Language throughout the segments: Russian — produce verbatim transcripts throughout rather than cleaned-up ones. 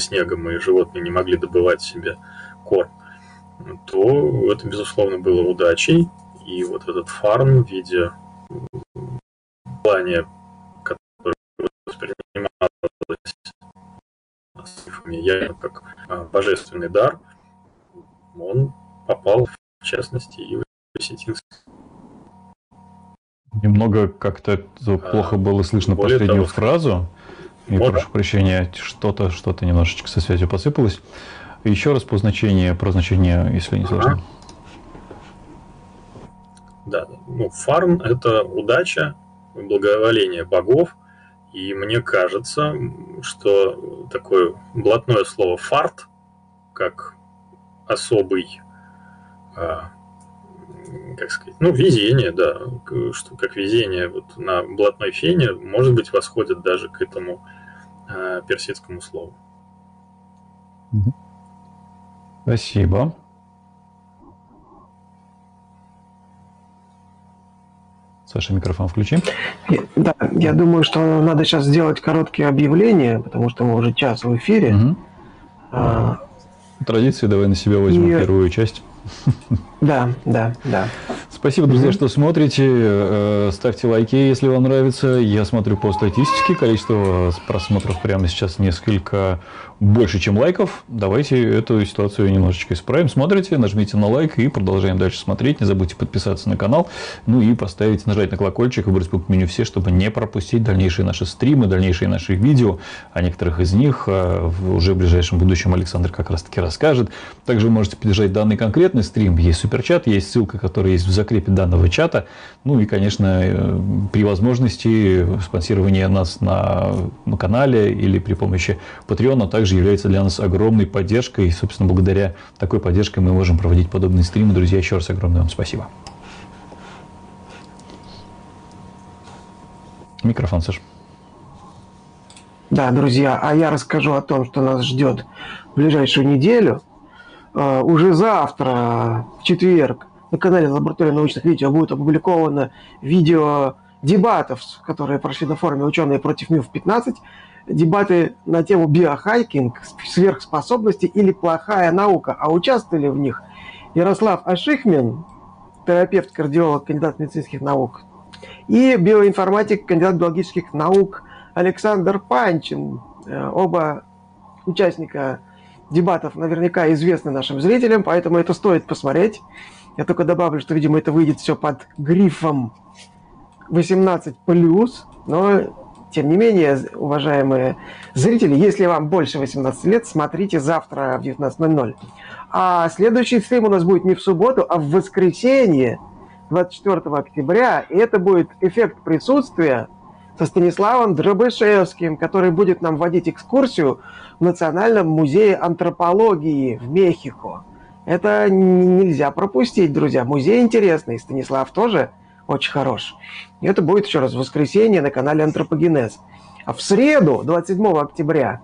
снегом и животные не могли добывать себе корм, то это, безусловно, было удачей. И вот этот фарм в виде плане, которое воспринималось я как божественный дар, он попал, в частности, и в Осетинск. Немного как-то плохо было слышно Более последнюю того, фразу. И вот. прошу прощения, что-то, что-то немножечко со связью посыпалось. Еще раз по значению, про значение, если не сложно. Ага. Да, ну, фарм – это удача, благоволение богов. И мне кажется, что такое блатное слово «фарт», как особый, как сказать, ну, везение, да, что как везение вот на блатной фене, может быть, восходит даже к этому персидскому слову. Спасибо. Саша, микрофон включи. Да, я думаю, что надо сейчас сделать короткие объявления, потому что мы уже час в эфире. Угу. А, Традиции давай на себя возьмем и... первую часть. Да, да, да. Спасибо, друзья, mm-hmm. что смотрите. Ставьте лайки, если вам нравится. Я смотрю по статистике. Количество просмотров прямо сейчас несколько больше, чем лайков. Давайте эту ситуацию немножечко исправим. Смотрите, нажмите на лайк и продолжаем дальше смотреть. Не забудьте подписаться на канал. Ну и поставить, нажать на колокольчик, выбрать пункт меню «Все», чтобы не пропустить дальнейшие наши стримы, дальнейшие наши видео. О некоторых из них уже в ближайшем будущем Александр как раз-таки расскажет. Также вы можете поддержать данный конкретный стрим. Есть суперчат, есть ссылка, которая есть в закрепе данного чата. Ну и, конечно, при возможности спонсирование нас на, на канале или при помощи Patreon также является для нас огромной поддержкой. И, собственно, благодаря такой поддержке мы можем проводить подобные стримы. Друзья, еще раз огромное вам спасибо. Микрофон, Саш. Да, друзья, а я расскажу о том, что нас ждет в ближайшую неделю. Uh, уже завтра, в четверг, на канале Лаборатория научных видео будет опубликовано видео дебатов, которые прошли на форуме «Ученые против миф пятнадцать». Дебаты на тему биохакинг, сверхспособности или плохая наука. А участвовали в них Ярослав Ашихмин, терапевт, кардиолог, кандидат медицинских наук, и биоинформатик, кандидат биологических наук Александр Панчин. Оба участника дебатов наверняка известны нашим зрителям, поэтому это стоит посмотреть. Я только добавлю, что, видимо, это выйдет все под грифом восемнадцать плюс, но, тем не менее, уважаемые зрители, если вам больше восемнадцати лет, смотрите завтра в девятнадцать ноль ноль. А следующий стрим у нас будет не в субботу, а в воскресенье, двадцать четвёртого октября, и это будет эффект присутствия со Станиславом Дробышевским, который будет нам вводить экскурсию в Национальном музее антропологии в Мехико. Это нельзя пропустить, друзья. Музей интересный, Станислав тоже очень хорош. И это будет еще раз в воскресенье на канале Антропогенез. А в среду, двадцать седьмого октября,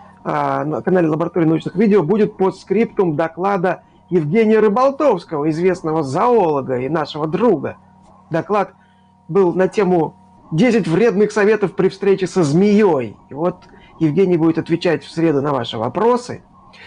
на канале Лаборатории научных видео будет постскриптум доклада Евгения Рыболтовского, известного зоолога и нашего друга. Доклад был на тему десять вредных советов при встрече со змеей. И вот Евгений будет отвечать в среду на ваши вопросы.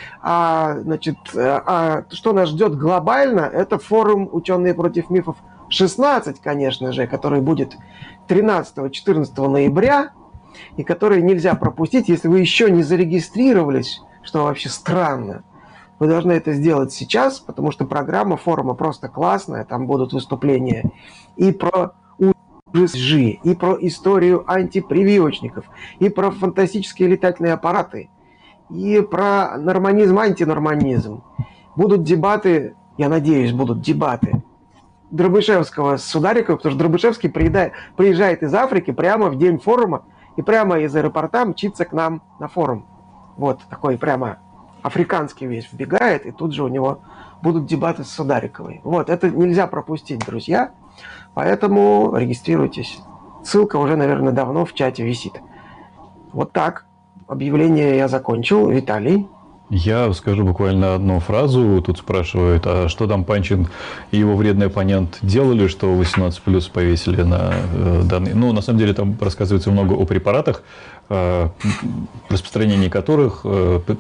А, значит, а что нас ждет глобально, это форум «Ученые против мифов» шестнадцать, конечно же, который будет тринадцатого-четырнадцатого ноября, и который нельзя пропустить, если вы еще не зарегистрировались, что вообще странно. Вы должны это сделать сейчас, потому что программа форума просто классная, там будут выступления и про ужасы, и про историю антипрививочников, и про фантастические летательные аппараты, и про норманизм, антинорманизм. Будут дебаты, я надеюсь, будут дебаты Дробышевского с Судариковым, потому что Дробышевский приезжает, приезжает из Африки прямо в день форума и прямо из аэропорта мчится к нам на форум. Вот такой прямо африканский весь вбегает, и тут же у него будут дебаты с Судариковой. Вот, это нельзя пропустить, друзья. Поэтому регистрируйтесь. Ссылка уже, наверное, давно в чате висит. Вот так. Объявление я закончил. Виталий. Я скажу буквально одну фразу. Тут спрашивают, а что там Панчин и его вредный оппонент делали, что восемнадцать плюс повесили на э, данные. Ну, на самом деле, там рассказывается много о препаратах, э, распространение которых э,